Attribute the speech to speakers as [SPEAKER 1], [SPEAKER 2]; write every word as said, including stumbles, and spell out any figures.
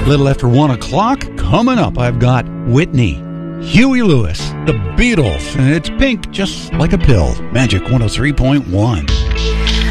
[SPEAKER 1] A little after one o'clock, coming up, I've got Whitney, Huey Lewis, the Beatles, and it's pink just like a pill. Magic one oh three point one.